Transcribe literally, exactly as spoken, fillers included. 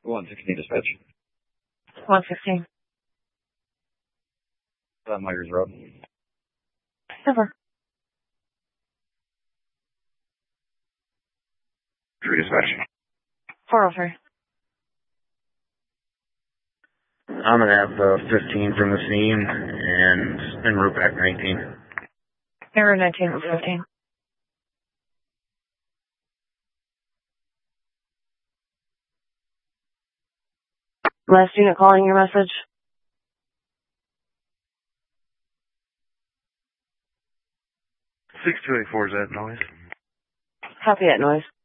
one sixteen dispatch. one fifteen. Uh, Myers Road. Over. Three dispatch. four oh three. I'm gonna have uh, fifteen from the scene and en route back nineteen. Error nineteen with fifteen. Last unit calling your message. six two eight four is that noise? Copy that noise.